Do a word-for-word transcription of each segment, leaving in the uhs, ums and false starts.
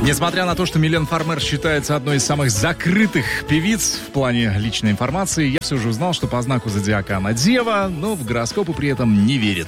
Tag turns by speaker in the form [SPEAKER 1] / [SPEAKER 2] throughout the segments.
[SPEAKER 1] Несмотря на то, что Милен Фармер считается одной из самых закрытых певиц в плане личной информации, я все же узнал, что по знаку зодиака она дева, но в гороскопы при этом не верит.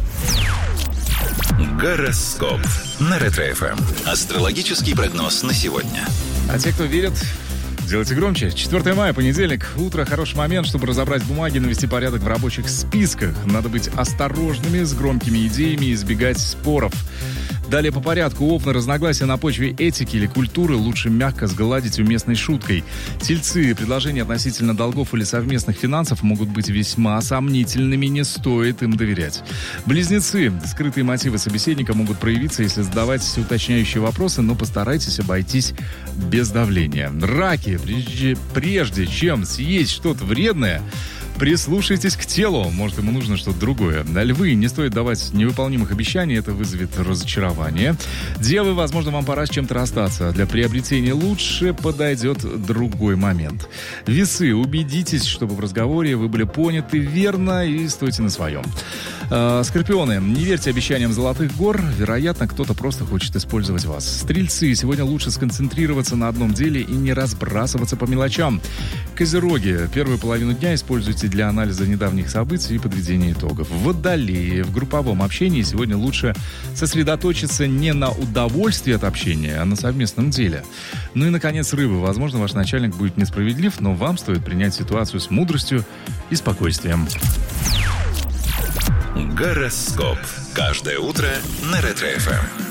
[SPEAKER 2] Гороскоп на Ретро-эф эм. Астрологический прогноз на сегодня.
[SPEAKER 1] А те, кто верит, делайте громче. четвёртого мая, понедельник. Утро — хороший момент, чтобы разобрать бумаги, навести порядок в рабочих списках. Надо быть осторожными с громкими идеями и избегать споров. Далее по порядку. Овны, разногласия на почве этики или культуры лучше мягко сгладить уместной шуткой. Тельцы, предложения относительно долгов или совместных финансов могут быть весьма сомнительными, не стоит им доверять. Близнецы, скрытые мотивы собеседника могут проявиться, если задавать уточняющие вопросы, но постарайтесь обойтись без давления. Раки, прежде, прежде чем съесть что-то вредное, прислушайтесь к телу, может, ему нужно что-то другое. Львы, не стоит давать невыполнимых обещаний, это вызовет разочарование. Девы, возможно, вам пора с чем-то расстаться. Для приобретения лучше подойдет другой момент. Весы, убедитесь, чтобы в разговоре вы были поняты верно и стойте на своем. Скорпионы, не верьте обещаниям золотых гор, вероятно, кто-то просто хочет использовать вас. Стрельцы, сегодня лучше сконцентрироваться на одном деле и не разбрасываться по мелочам. Козероги, первую половину дня используйте для анализа недавних событий и подведения итогов. Водолеи, в групповом общении сегодня лучше сосредоточиться не на удовольствии от общения, а на совместном деле. Ну и, наконец, рыбы. Возможно, ваш начальник будет несправедлив, но вам стоит принять ситуацию с мудростью и спокойствием.
[SPEAKER 2] Гороскоп. Каждое утро на Ретро-эф эм.